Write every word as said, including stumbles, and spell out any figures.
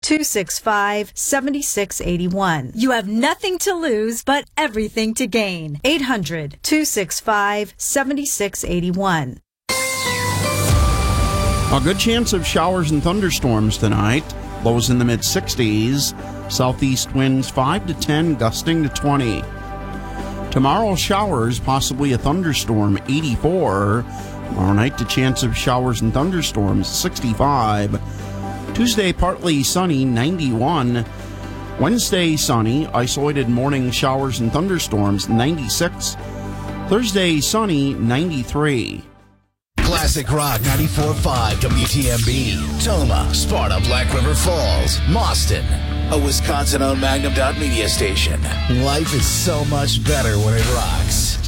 two six five, seven six eight one. You have nothing to lose, but everything to gain. eight hundred, two six five, seven six eight one. A good chance of showers and thunderstorms tonight. Lows in the mid sixties. Southeast winds five to ten, gusting to twenty. Tomorrow, showers, possibly a thunderstorm, eighty-four. Tomorrow night, the chance of showers and thunderstorms, sixty-five. Tuesday, partly sunny, ninety-one. Wednesday, sunny, isolated morning showers and thunderstorms, ninety-six. Thursday, sunny, ninety-three. Classic Rock ninety-four point five W T M B, Toma, Sparta, Black River Falls, Mauston, a Wisconsin-owned Magnum Dot Media station. Life is so much better when it rocks.